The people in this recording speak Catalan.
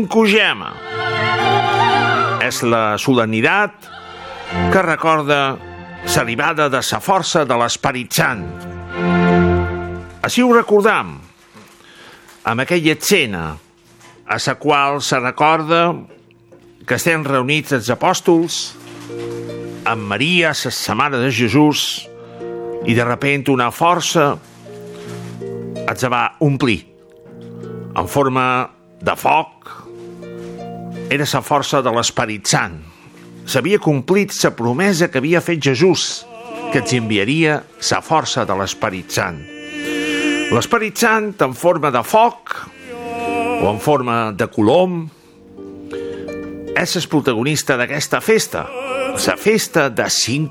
Quinquagema és la solemnitat que recorda l'arribada de la força de l'Esperit Sant. Així ho recordam amb aquella escena a la qual se recorda que estem reunits els apòstols amb Maria, la mare de Jesús, i de repent una força es va omplir en forma de foc. Era la força de l'Esperit Sant. S'havia complit la promesa que havia fet Jesús, que ens enviaria la força de l'Esperit Sant. L'Esperit Sant en forma de foc o en forma de colom és el protagonista d'aquesta festa, la festa de 5